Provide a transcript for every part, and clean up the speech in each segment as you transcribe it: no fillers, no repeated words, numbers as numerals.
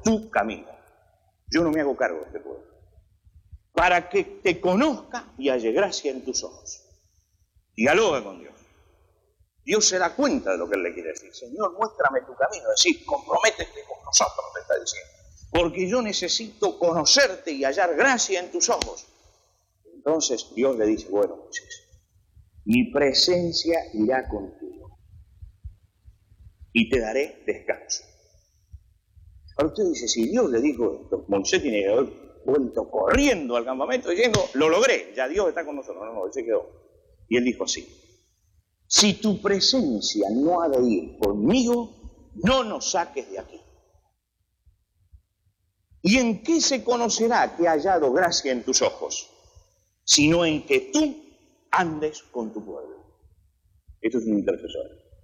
tu camino. Yo no me hago cargo de este pueblo. Para que te conozca y halle gracia en tus ojos. Dialoga con Dios. Dios se da cuenta de lo que Él le quiere decir. Señor, muéstrame tu camino. Es decir, comprométete con nosotros, te está diciendo. Porque yo necesito conocerte y hallar gracia en tus ojos. Entonces Dios le dice, bueno, Moisés, mi presencia irá contigo y te daré descanso. Ahora usted dice, si Dios le dijo esto, Moisés tiene que haber vuelto corriendo al campamento diciendo, lo logré, ya Dios está con nosotros. No, él se quedó. Y él dijo así, si tu presencia no ha de ir conmigo, no nos saques de aquí. ¿Y en qué se conocerá que ha hallado gracia en tus ojos? Sino en que tú andes con tu pueblo. Esto es un intercesor.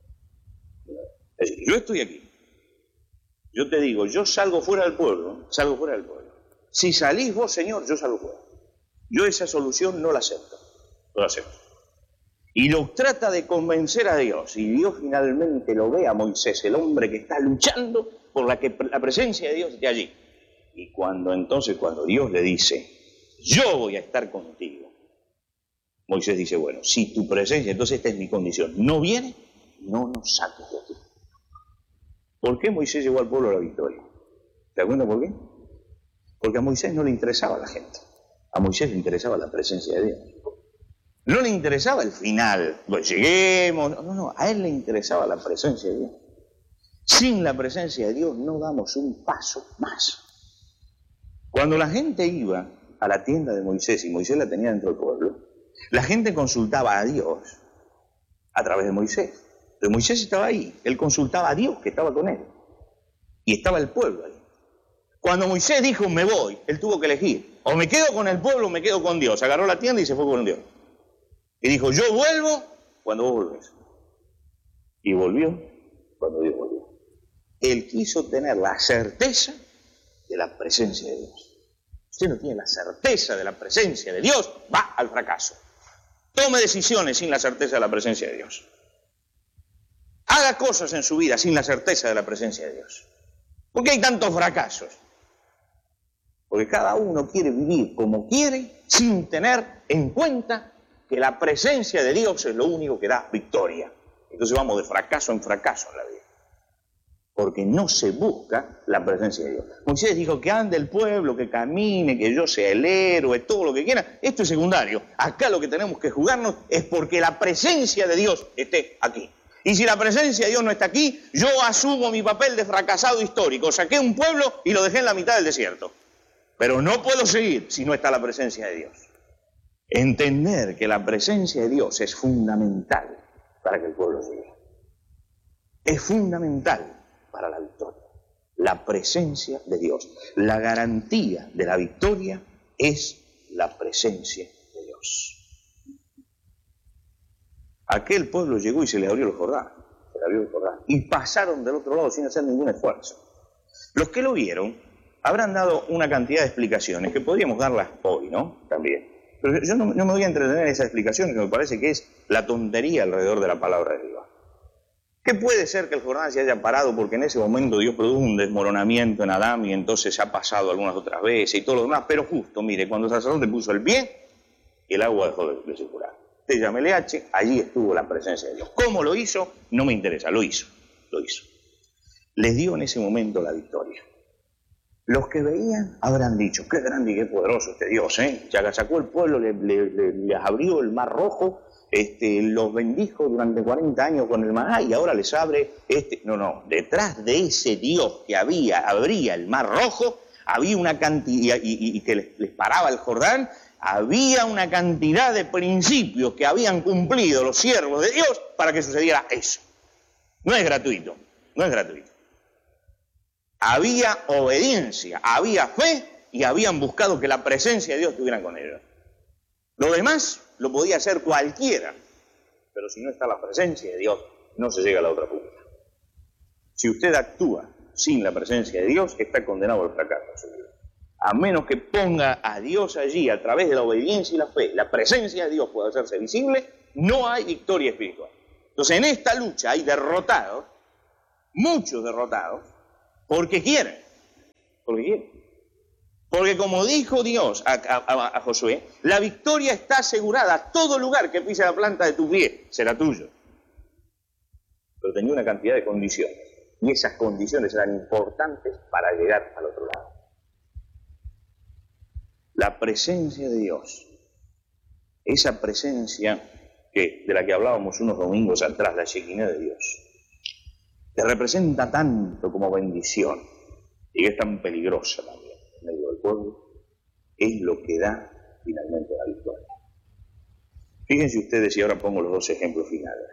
Es decir, yo estoy aquí. Yo te digo, yo salgo fuera del pueblo, salgo fuera del pueblo. Si salís vos, Señor, yo salgo fuera. Yo esa solución no la acepto. No la acepto. Y lo trata de convencer a Dios. Y Dios finalmente lo ve a Moisés, el hombre que está luchando por la presencia de Dios esté allí. Y cuando Dios le dice, yo voy a estar contigo, Moisés dice, bueno, si tu presencia, entonces esta es mi condición, no viene, no nos saques de aquí. ¿Por qué Moisés llevó al pueblo a la victoria? ¿Te das cuenta por qué? Porque a Moisés no le interesaba la gente, a Moisés le interesaba la presencia de Dios. No le interesaba el final, pues lleguemos, no, a él le interesaba la presencia de Dios. Sin la presencia de Dios no damos un paso más. Cuando la gente iba a la tienda de Moisés y Moisés la tenía dentro del pueblo, la gente consultaba a Dios a través de Moisés. Pero Moisés estaba ahí, él consultaba a Dios que estaba con él. Y estaba el pueblo ahí. Cuando Moisés dijo, me voy, él tuvo que elegir. O me quedo con el pueblo o me quedo con Dios. Agarró la tienda y se fue con Dios. Y dijo, yo vuelvo cuando vos volvés. Y volvió cuando Dios volvió. Él quiso tener la certeza de la presencia de Dios. Usted no tiene la certeza de la presencia de Dios, va al fracaso. Tome decisiones sin la certeza de la presencia de Dios. Haga cosas en su vida sin la certeza de la presencia de Dios. ¿Por qué hay tantos fracasos? Porque cada uno quiere vivir como quiere sin tener en cuenta que la presencia de Dios es lo único que da victoria. Entonces vamos de fracaso en fracaso en la vida. Porque no se busca la presencia de Dios. Moisés dijo que ande el pueblo, que camine, que yo sea el héroe, todo lo que quiera. Esto es secundario. Acá lo que tenemos que jugarnos es porque la presencia de Dios esté aquí. Y si la presencia de Dios no está aquí, yo asumo mi papel de fracasado histórico. Saqué un pueblo y lo dejé en la mitad del desierto. Pero no puedo seguir si no está la presencia de Dios. Entender que la presencia de Dios es fundamental para que el pueblo llegue. Es fundamental para la victoria. La presencia de Dios. La garantía de la victoria es la presencia de Dios. Aquel pueblo llegó y se le abrió el Jordán. Se le abrió el Jordán. Y pasaron del otro lado sin hacer ningún esfuerzo. Los que lo vieron habrán dado una cantidad de explicaciones que podríamos darlas hoy, ¿no? También. Pero yo no me voy a entretener en esas explicaciones que me parece que es la tontería alrededor de la palabra de Dios. ¿Qué puede ser que el Jordán se haya parado porque en ese momento Dios produjo un desmoronamiento en Adán y entonces se ha pasado algunas otras veces y todo lo demás? Pero justo, mire, cuando el sacerdote puso el pie, el agua dejó de circular. Usted llámele H, allí estuvo la presencia de Dios. ¿Cómo lo hizo? No me interesa, lo hizo. Les dio en ese momento la victoria. Los que veían habrán dicho, qué grande y qué poderoso este Dios, ¿eh? Ya sacó el pueblo, les abrió el mar rojo, los bendijo durante 40 años con el maná y ahora les abre No, detrás de ese Dios que abría el mar rojo, había una cantidad, y que les paraba el Jordán, había una cantidad de principios que habían cumplido los siervos de Dios para que sucediera eso. No es gratuito, no es gratuito. Había obediencia, había fe y habían buscado que la presencia de Dios estuviera con ellos. Lo demás lo podía hacer cualquiera, pero si no está la presencia de Dios, no se llega a la otra punta. Si usted actúa sin la presencia de Dios, está condenado al fracaso. A menos que ponga a Dios allí a través de la obediencia y la fe, la presencia de Dios puede hacerse visible, no hay victoria espiritual. Entonces en esta lucha hay derrotados, muchos derrotados, porque quieren. Porque quiere. Porque como dijo Dios a Josué, la victoria está asegurada. Todo lugar que pise la planta de tu pie será tuyo. Pero tenía una cantidad de condiciones. Y esas condiciones eran importantes para llegar al otro lado. La presencia de Dios, esa presencia de la que hablábamos unos domingos atrás, la Shekinah de Dios, que representa tanto como bendición y que es tan peligrosa también en medio del pueblo, es lo que da finalmente la victoria. Fíjense ustedes, y ahora pongo los dos ejemplos finales.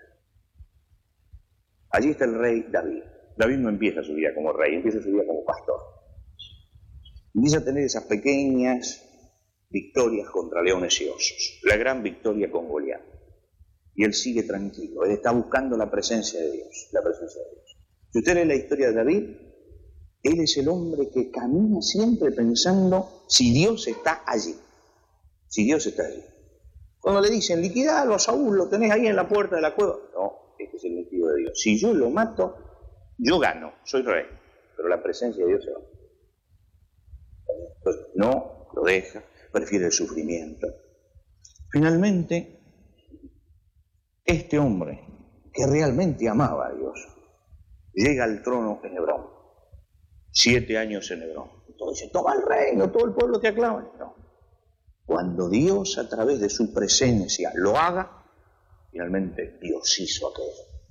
Allí está el rey David. David no empieza su vida como rey, empieza su vida como pastor. Empieza a tener esas pequeñas victorias contra leones y osos, la gran victoria con Goliat. Y él sigue tranquilo, él está buscando la presencia de Dios, la presencia de Dios. Si usted lee la historia de David, él es el hombre que camina siempre pensando si Dios está allí, si Dios está allí. Cuando le dicen, liquidalo a Saúl, lo tenés ahí en la puerta de la cueva, no, este es el motivo de Dios. Si yo lo mato, yo gano, soy rey, pero la presencia de Dios se va. Entonces, no lo deja, prefiere el sufrimiento. Finalmente, este hombre, que realmente amaba a Dios, llega al trono en Hebrón. 7 años en Hebrón. Entonces dice, toma el reino, todo el pueblo te aclama. No. Cuando Dios, a través de su presencia, lo haga, finalmente Dios hizo aquello.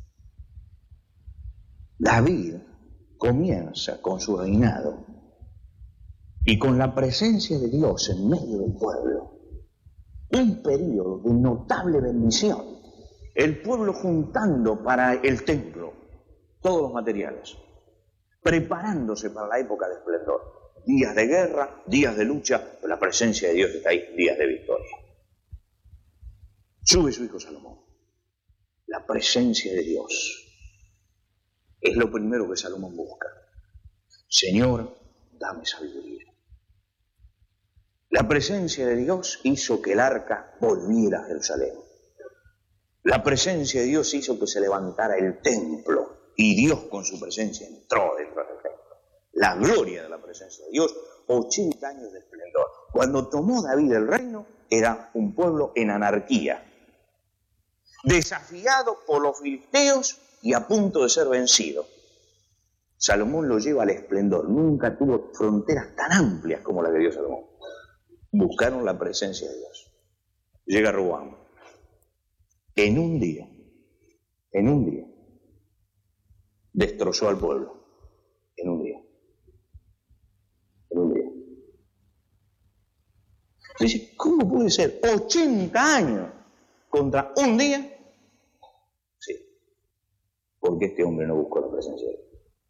David comienza con su reinado y con la presencia de Dios en medio del pueblo, un periodo de notable bendición. El pueblo juntando para el templo todos los materiales, preparándose para la época de esplendor. Días de guerra, días de lucha, pero la presencia de Dios está ahí, días de victoria. Sube su hijo Salomón. La presencia de Dios es lo primero que Salomón busca. Señor, dame sabiduría. La presencia de Dios hizo que el arca volviera a Jerusalén. La presencia de Dios hizo que se levantara el templo y Dios con su presencia entró dentro del templo. La gloria de la presencia de Dios, 80 años de esplendor. Cuando tomó David el reino, era un pueblo en anarquía, desafiado por los filisteos y a punto de ser vencido. Salomón lo lleva al esplendor. Nunca tuvo fronteras tan amplias como la que dio Salomón. Buscaron la presencia de Dios. Llega Roboam. En un día, destrozó al pueblo. En un día. Entonces, ¿cómo puede ser 80 años contra un día? Sí, porque este hombre no buscó la presencia de Dios.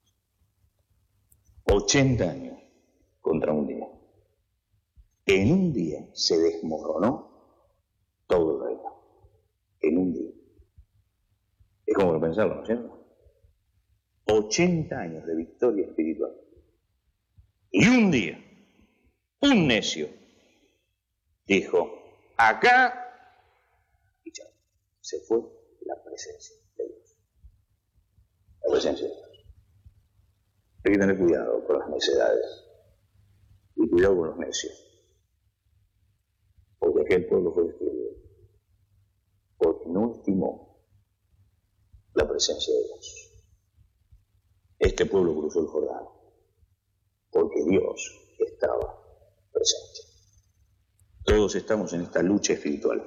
80 años contra un día. En un día se desmoronó todo el reino. En un día. Es como que pensarlo, ¿no es cierto? 80 años de victoria espiritual. Y un día, un necio dijo, acá, y chao, se fue la presencia de Dios. La presencia de Dios. Hay que tener cuidado con las necedades y cuidado con los necios. Porque aquel pueblo fue destruido porque no estimó la presencia de Dios. Este pueblo cruzó el Jordán porque Dios estaba presente. Todos estamos en esta lucha espiritual.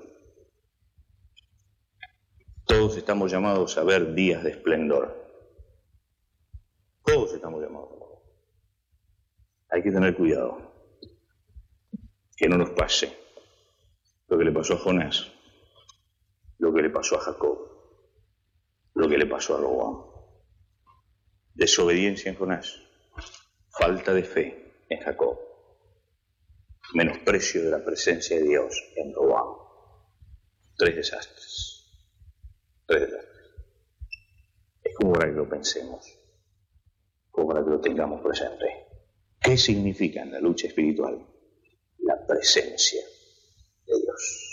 Todos estamos llamados a ver días de esplendor. Todos estamos llamados a ver. Hay que tener cuidado que no nos pase lo que le pasó a Jonás, lo que le pasó a Jacob, lo que le pasó a Roboam. Desobediencia en Jonás, falta de fe en Jacob, menosprecio de la presencia de Dios en Roboam. 3 desastres. 3 desastres. Es como para que lo pensemos, como para que lo tengamos presente. ¿Qué significa en la lucha espiritual? La presencia de Dios.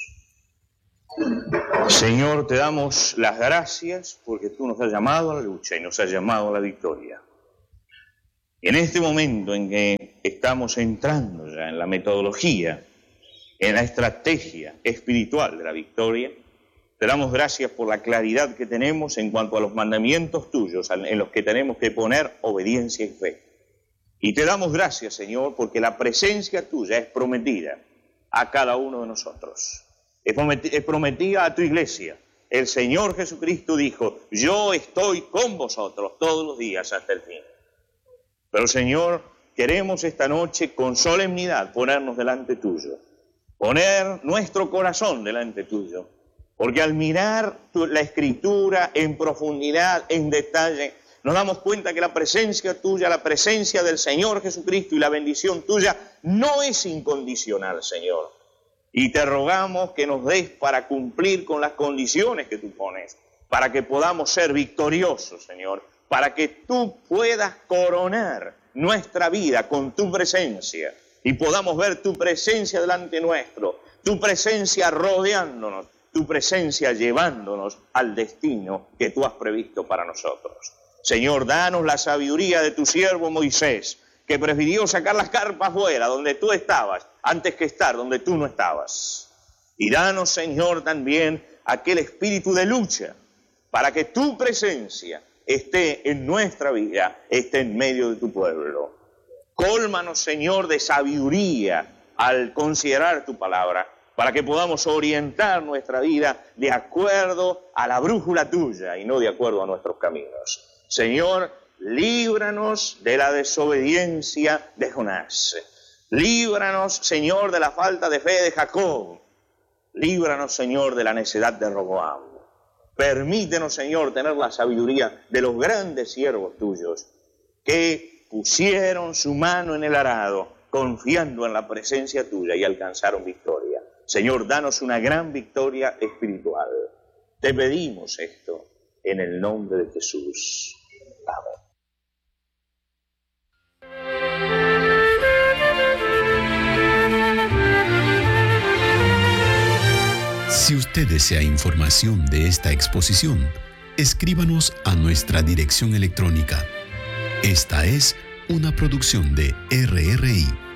Señor, te damos las gracias porque tú nos has llamado a la lucha y nos has llamado a la victoria. Y en este momento en que estamos entrando ya en la metodología, en la estrategia espiritual de la victoria, te damos gracias por la claridad que tenemos en cuanto a los mandamientos tuyos, en los que tenemos que poner obediencia y fe. Y te damos gracias, Señor, porque la presencia tuya es prometida a cada uno de nosotros. Es prometida a tu iglesia. El Señor Jesucristo dijo, yo estoy con vosotros todos los días hasta el fin. Pero, Señor, queremos esta noche con solemnidad ponernos delante tuyo, poner nuestro corazón delante tuyo, porque al mirar la Escritura en profundidad, en detalle, nos damos cuenta que la presencia tuya, la presencia del Señor Jesucristo y la bendición tuya no es incondicional, Señor. Y te rogamos que nos des para cumplir con las condiciones que tú pones, para que podamos ser victoriosos, Señor, para que tú puedas coronar nuestra vida con tu presencia y podamos ver tu presencia delante nuestro, tu presencia rodeándonos, tu presencia llevándonos al destino que tú has previsto para nosotros. Señor, danos la sabiduría de tu siervo Moisés, que prefirió sacar las carpas fuera, donde tú estabas, antes que estar donde tú no estabas. Y danos, Señor, también aquel espíritu de lucha, para que tu presencia esté en nuestra vida, esté en medio de tu pueblo. Cólmanos, Señor, de sabiduría al considerar tu palabra, para que podamos orientar nuestra vida de acuerdo a la brújula tuya y no de acuerdo a nuestros caminos. Señor, líbranos de la desobediencia de Jonás. Líbranos, Señor, de la falta de fe de Jacob. Líbranos, Señor, de la necedad de Roboam. Permítenos, Señor, tener la sabiduría de los grandes siervos tuyos que pusieron su mano en el arado confiando en la presencia tuya y alcanzaron victoria. Señor, danos una gran victoria espiritual. Te pedimos esto en el nombre de Jesús. Amén. Si usted desea información de esta exposición, escríbanos a nuestra dirección electrónica. Esta es una producción de RRI.